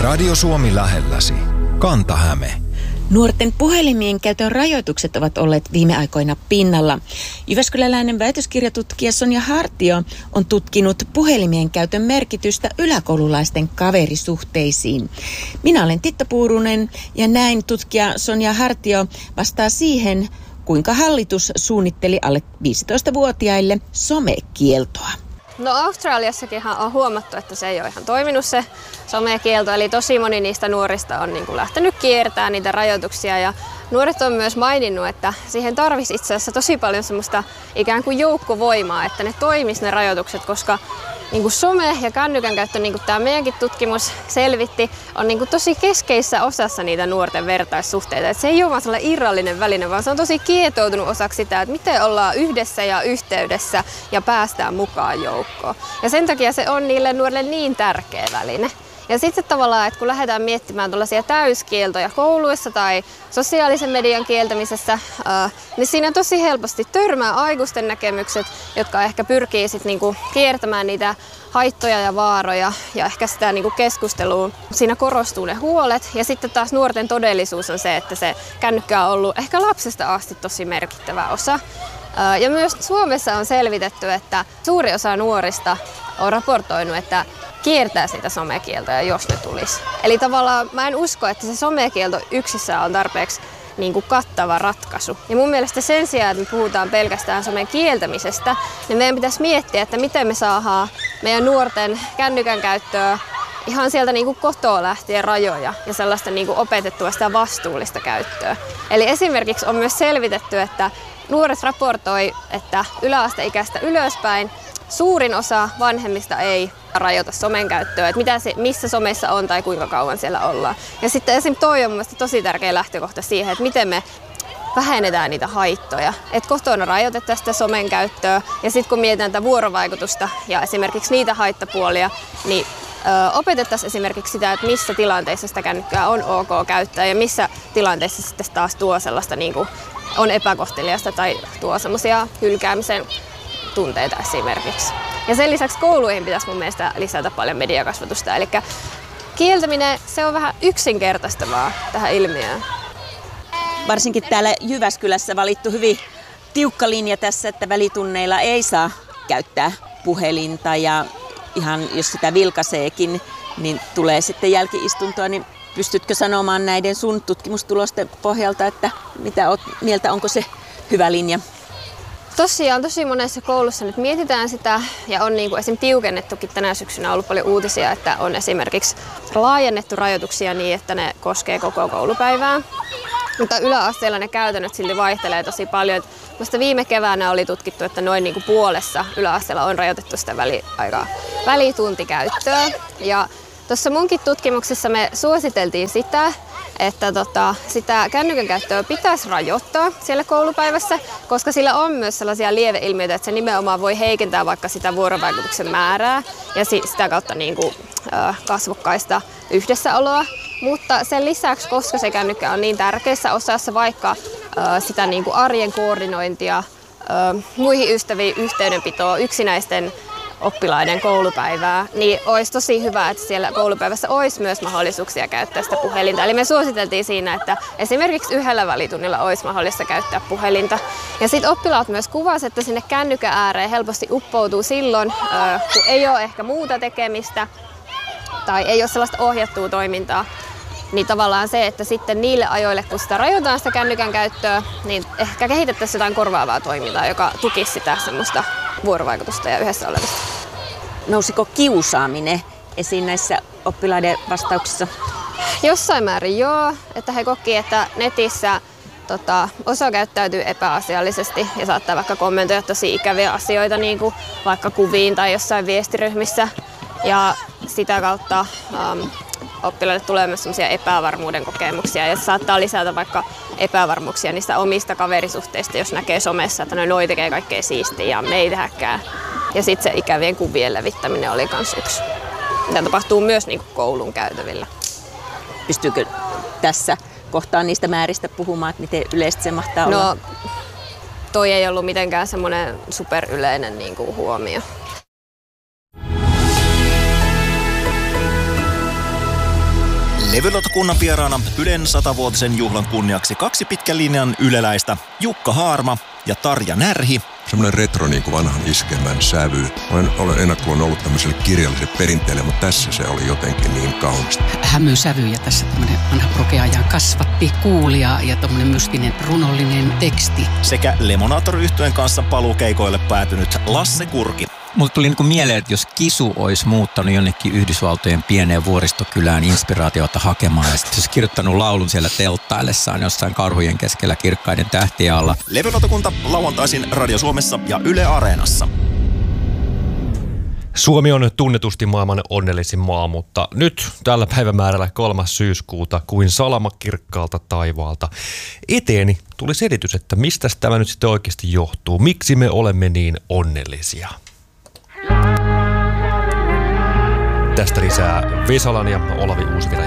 Radio Suomi lähelläsi. Kanta-Häme. Nuorten puhelimien käytön rajoitukset ovat olleet viime aikoina pinnalla. Jyväskyläläinen väitöskirjatutkija Sonja Hartio on tutkinut puhelimien käytön merkitystä yläkoululaisten kaverisuhteisiin. Minä olen Titta Puurunen ja näin tutkija Sonja Hartio vastaa siihen, kuinka hallitus suunnitteli alle 15-vuotiaille somekieltoa. No Australiassakinhan on huomattu, että se ei ole ihan toiminut se somekielto, eli tosi moni niistä nuorista on lähtenyt kiertämään niitä rajoituksia ja nuoret on myös maininnut, että siihen tarvisi itse asiassa tosi paljon semmoista ikään kuin joukkovoimaa, että ne toimisi ne rajoitukset, koska some ja kännykän käyttö, niin kuin tämä meidänkin tutkimus selvitti, on tosi keskeisessä osassa niitä nuorten vertaissuhteita. Et se ei ole vaan sellainen irrallinen väline, vaan se on tosi kietoutunut osaksi sitä, että miten ollaan yhdessä ja yhteydessä ja päästään mukaan joukkoon. Ja sen takia se on niille nuorille niin tärkeä väline. Ja sitten tavallaan, että kun lähdetään miettimään tällaisia täyskieltoja kouluissa tai sosiaalisen median kieltämisessä, niin siinä tosi helposti törmää aikuisten näkemykset, jotka ehkä pyrkii sitten kiertämään niitä haittoja ja vaaroja ja ehkä sitä keskustelua. Siinä korostuu ne huolet ja sitten taas nuorten todellisuus on se, että se kännykkä on ollut ehkä lapsesta asti tosi merkittävä osa. Ja myös Suomessa on selvitetty, että suuri osa nuorista on raportoinut, että kiertää sitä somekieltoja, jos ne tulisi. Eli tavallaan mä en usko, että se somekielto yksissään on tarpeeksi kattava ratkaisu. Ja mun mielestä sen sijaan, että me puhutaan pelkästään somen kieltämisestä, niin meidän pitäisi miettiä, että miten me saadaan meidän nuorten kännykän käyttöä ihan sieltä kotoa lähtien rajoja ja sellaista opetettua sitä vastuullista käyttöä. Eli esimerkiksi on myös selvitetty, että nuoret raportoi, että yläasteikäistä ylöspäin suurin osa vanhemmista ei rajoita somen käyttöä, että missä somessa on tai kuinka kauan siellä ollaan. Ja sitten esimerkiksi toi on mielestäni tosi tärkeä lähtökohta siihen, että miten me vähennetään niitä haittoja. Että kotona rajoitetaan sitä somen käyttöä ja sitten kun mietitään tätä vuorovaikutusta ja esimerkiksi niitä haittapuolia, niin opetettaisiin esimerkiksi sitä, että missä tilanteissa sitä kännykkää on ok käyttää ja missä tilanteissa sitten taas tuo sellaista on epäkohteliasta tai tuo semmoisia hylkäämisen tunteita esimerkiksi. Ja sen lisäksi kouluihin pitäisi mun mielestä lisätä paljon mediakasvatusta. Eli kieltäminen, se on vähän yksinkertaistavaa tähän ilmiöön. Varsinkin täällä Jyväskylässä valittu hyvin tiukka linja tässä, että välitunneilla ei saa käyttää puhelinta ja ihan jos sitä vilkaiseekin, niin tulee sitten jälki-istuntoa, niin pystytkö sanomaan näiden sun tutkimustulosten pohjalta, että mitä oot mieltä, onko se hyvä linja? Tosiaan tosi monessa koulussa nyt mietitään sitä ja on esimerkiksi tiukennettukin tänä syksynä ollut paljon uutisia, että on esimerkiksi laajennettu rajoituksia niin, että ne koskee koko koulupäivää. Mutta yläasteella ne käytännöt silti vaihtelee tosi paljon. Musta viime keväänä oli tutkittu, että noin puolessa yläasteella on rajoitettu sitä välituntikäyttöä. Ja tuossa munkin tutkimuksessa me suositeltiin sitä, että sitä kännykän käyttöä pitäisi rajoittaa siellä koulupäivässä, koska sillä on myös sellaisia lieveilmiöitä, että se nimenomaan voi heikentää vaikka sitä vuorovaikutuksen määrää ja sitä kautta kasvokkaista yhdessäoloa. Mutta sen lisäksi, koska se kännykkä on niin tärkeässä osassa vaikka sitä arjen koordinointia, muihin ystäviin yhteydenpitoa, yksinäisten oppilaiden koulupäivää, niin olisi tosi hyvä, että siellä koulupäivässä olisi myös mahdollisuuksia käyttää sitä puhelinta. Eli me suositeltiin siinä, että esimerkiksi yhdellä välitunnilla olisi mahdollista käyttää puhelinta. Ja sitten oppilaat myös kuvasivat, että sinne kännykän ääreen helposti uppoutuu silloin, kun ei ole ehkä muuta tekemistä tai ei ole sellaista ohjattua toimintaa. Niin tavallaan se, että sitten niille ajoille, kun sitä rajoitetaan sitä kännykän käyttöä, niin ehkä kehitettäisiin jotain korvaavaa toimintaa, joka tukisi sitä semmoista vuorovaikutusta ja yhdessä olemista. Nousiko kiusaaminen esiin näissä oppilaiden vastauksissa? Jossain määrin joo, että he koki, että netissä osa käyttäytyy epäasiallisesti ja saattaa vaikka kommentoida tosi ikäviä asioita, niin kuin vaikka kuviin tai jossain viestiryhmissä. Ja sitä kautta oppilaille tulee myös sellaisia epävarmuuden kokemuksia ja se saattaa lisätä vaikka epävarmuuksia niistä omista kaverisuhteista, jos näkee somessa, että noi tekee kaikkea siistiä ja me ei tehdäkään. Ja sitten se ikävien kuvien levittäminen oli myös yksi. Tämä tapahtuu myös koulun käytävillä. Pystyykö tässä kohtaa niistä määristä puhumaan, että miten yleistä se mahtaa olla? No, toi ei ollut mitenkään semmoinen superyleinen huomio. Levylautakunnan vieraana Ylen 100-vuotisen juhlan kunniaksi 2 pitkän linjan yleläistä, Jukka Haarma ja Tarja Närhi. Semmoinen retro niin kuin vanhan iskelmän sävy. Olen ennakkoon ollut tämmöiselle kirjalliselle perinteelle, mutta tässä se oli jotenkin niin kaunista. Hämysävy ja tässä tämmöinen vanha prokeajan kasvatti, kuulia ja tommoinen mystinen runollinen teksti. Sekä Lemonator-yhtyeen kanssa paluukeikoille päätynyt Lasse Kurki. Mulle tuli niin kuin mieleen, että jos Kisu olisi muuttanut jonnekin Yhdysvaltojen pieneen vuoristokylään inspiraatiota hakemaan ja sitten olisi kirjoittanut laulun siellä telttaillessaan jossain karhujen keskellä kirkkaiden tähtien alla. Levylautakunta lauantaisin Radio Suomessa ja Yle Areenassa. Suomi on tunnetusti maailman onnellisin maa, mutta nyt tällä päivämäärällä 3. syyskuuta kuin salama kirkkaalta taivaalta eteeni tuli selitys, että mistä tämä nyt sitten oikeasti johtuu. Miksi me olemme niin onnellisia? Tästä lisää Vesalan ja Olavi Uusivirta